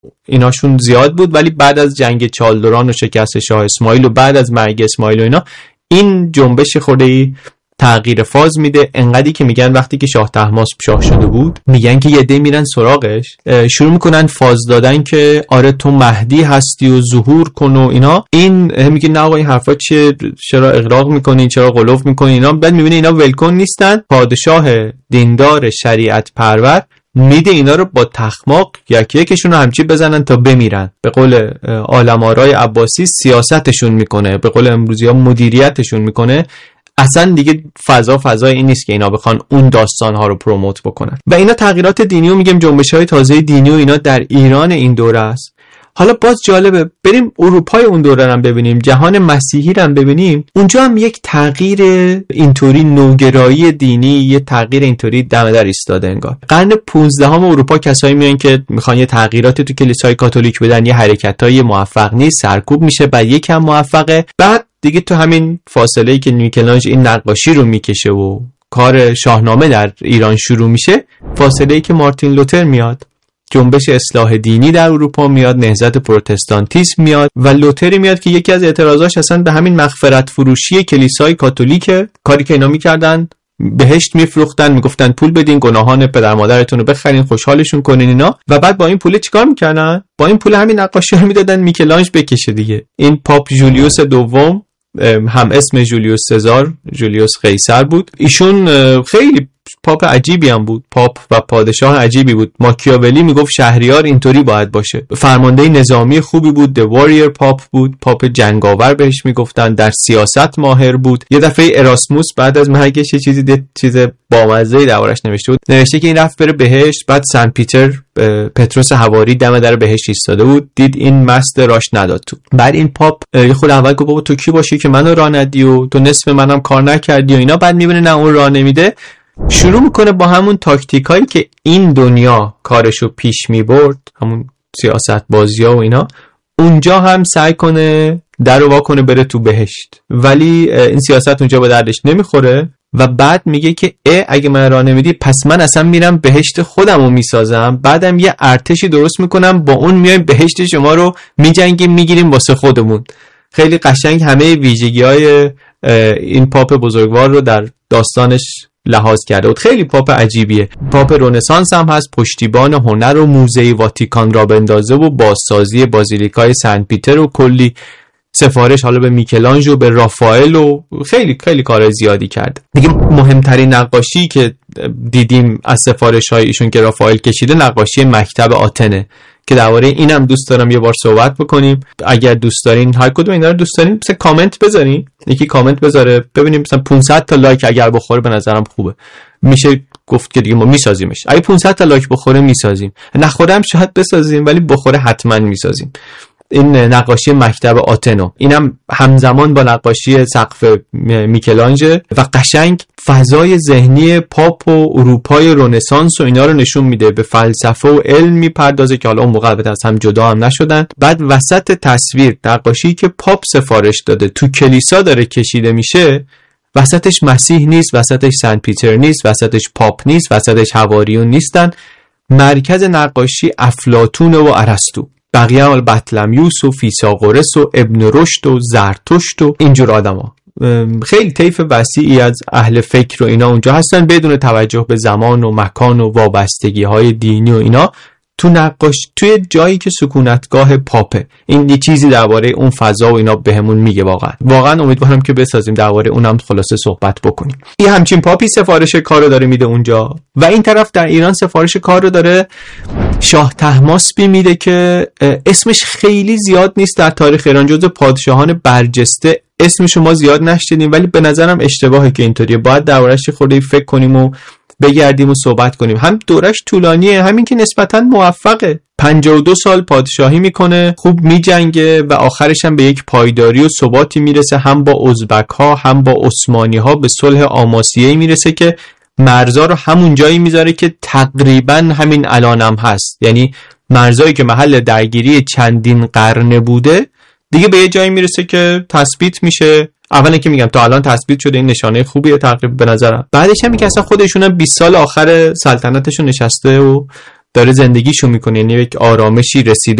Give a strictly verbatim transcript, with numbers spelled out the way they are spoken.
ایناشون زیاد بود، ولی بعد از جنگ چالدوران و شکست شاه اسماعیل و بعد از مرگ اسماعیل و اینا این جنبش خودی تغییر فاز میده. انقدری که میگن وقتی که شاه طهماسب شاه شده بود میگن که یه عده میرن سراغش، شروع میکنن فاز دادن که آره تو مهدی هستی و ظهور کن و اینا. این میگه نه آقا این حرفا چیه، چرا اغراق میکنین، چرا غلوف میکنین اینا. بعد میبینه اینا ولکن نیستن. پادشاه دیندار شریعت پرور میده اینا رو با تخماق یکی یکشون رو همچی بزنن تا بمیرن. به قول عالم‌آرای عباسی سیاستشون میکنه، به قول امروزی ها مدیریتشون میکنه. اصلا دیگه فضا فضای این نیست که اینا بخوان اون داستان‌ها رو پروموت بکنن. و اینا تغییرات دینی و میگم جنبش‌های تازه دینی و اینا در ایران این دوره است. حالا باز جالبه بریم اروپای اون دوره رو ببینیم، جهان مسیحی رو ببینیم. اونجا هم یک تغییر اینطوری نوگرایی دینی، یه تغییر اینطوری دم در ایستاده انگار. قرن پانزدهم اروپا کسایی میان که میخوان یه تغییراتی تو کلیسای کاتولیک بدن، یه حرکتای موفق نیست، سرکوب میشه، بعد یکم موفقه. بعد دیگه تو همین فاصله‌ای که میکلانج این نقاشی رو میکشه و کار شاهنامه در ایران شروع میشه، فاصله‌ای که مارتین لوتر میاد، جنبش اصلاح دینی در اروپا میاد، نهضت پروتستانتیسم میاد و لوتری میاد که یکی از اعتراضاش اصلا به همین مغفرت فروشی کلیسای کاتولیکه. کاری که اینا میکردن بهشت میفروختن، میگفتن پول بدین گناهان پدر مادرتون رو بخرین خوشحالشون کنین اینا، و بعد با این پول چیکار میکردن؟ با این پول همین نقاشی رو میدادن میکلانج بکشه دیگه. این پاپ جولیوس دوم، هم اسم جولیوس سزار، جولیوس قیصر بود، ایشون خیلی پاپ عجیبی هم بود، پاپ و پادشاه عجیبی بود. ماکیاولی میگفت شهریار اینطوری باید باشه. فرمانده نظامی خوبی بود، the warrior پاپ بود، پاپ جنگاور بهش میگفتن. در سیاست ماهر بود. یه دفعه اراسموس بعد از مرگش یه چیزی دید، چیز بامزه‌ای دربارش نوشته بود، نوشته که این رفت بره بهشت، بعد سن پیتر پتروس حواری دم در بهشت ایستاده بود، دید این مست راش نداد تو. بعد این پاپ یه خود اول گفت بابا تو کی باشی که منو راه ندی و تو نصف منم کار نکردی و اینا. بعد میبینه نه اون راه نمیده، شروع میکنه با همون تاکتیکایی که این دنیا کارشو پیش میبرد، همون سیاست بازی‌ها و اینا، اونجا هم سعی کنه در رو وا کنه بره تو بهشت. ولی این سیاست اونجا به دردش نمیخوره و بعد میگه که اه اگه من راه نمیدی پس من اصلا میرم بهشت خودم رو میسازم، بعدم یه ارتشی درست میکنم با اون میایم بهشت شما رو میجنگیم میگیریم واسه خودمون. خیلی قشنگ همه ویژگی‌های این پاپ بزرگوار رو در داستانش لحاظ کرده بود. خیلی پاپ عجیبیه. پاپ رنسانس هم هست، پشتیبان هنر و موزه واتیکان را بندازه و بازسازی بازیلیکای سن پیتر و کلی سفارش حالا به میکلانج و به رافائل و خیلی خیلی کار زیادی کرده. دیگه مهمترین نقاشی که دیدیم از سفارش‌های ایشون که رافائل کشیده نقاشی مکتب آتنه که درباره اینم دوست دارم یه بار صحبت بکنیم. اگر دوست دارین هر کدوم اینا رو دوست دارین مثلا کامنت بذارین، یکی کامنت بذاره ببینیم مثلا پانصد تا لایک اگر بخوره به نظرم خوبه، میشه گفت که دیگه ما میسازیمش. اگه پانصد تا لایک بخوره میسازیم، نخوره هم شاید بسازیم ولی بخوره حتما میسازیم. این نقاشی مکتب آتنو، اینم همزمان با نقاشی سقف میکلانج و قشنگ فضای ذهنی پاپ و اروپای رنسانس و اینا رو نشون میده. به فلسفه و علم میپردازه که حالا اون موقع البته از هم جدا هم نشدن. بعد وسط تصویر نقاشی که پاپ سفارش داده تو کلیسا داره کشیده میشه، وسطش مسیح نیست، وسطش سن پیتر نیست، وسطش پاپ نیست، وسطش حواریون نیستن. مرکز نقاشی افلاطون و ارسطو، بقیه هم بطلمیوس و فیثاغورس و ابن رشد و زرتشت و اینجور آدما. خیلی طیف وسیعی از اهل فکر و اینا اونجا هستن بدون توجه به زمان و مکان و وابستگی های دینی و اینا. تو نقاش توی جایی که سکونتگاه پاپه، این یه چیزی درباره اون فضا و اینا بهمون میگه. واقعا واقعا امیدوارم که بسازیم درباره اونم خلاصه صحبت بکنیم. این همچین پاپی سفارش کارو داره میده اونجا و این طرف در ایران سفارش کارو داره شاه طهماسبی میده که اسمش خیلی زیاد نیست در تاریخ ایران، جزو پادشاهان برجسته اسمش ما زیاد نشنیدیم، ولی به نظرم اشتباهه که اینطوریه. باید دربارش خورده فکر کنیم و بگردیم و صحبت کنیم. هم دورش طولانیه، همین که نسبتاً موفقه، پنجاه و دو سال پادشاهی میکنه، خوب میجنگه و آخرش هم به یک پایداری و ثباتی میرسه، هم با ازبک ها هم با عثمانی ها به صلح آماسیه‌ای میرسه که مرزا رو همون جایی میذاره که تقریباً همین الانم هم هست. یعنی مرزایی که محل درگیری چندین قرن بوده دیگه به یه جایی میرسه که تثبیت میشه. اولا که میگم تا الان تثبیت شده، این نشانه خوبیه تقریبا به نظرم. بعدش هم که اصلا خودشون بیست سال آخر سلطنتشون نشسته و داره زندگیشو میکنه، یعنی یک آرامشی رسیده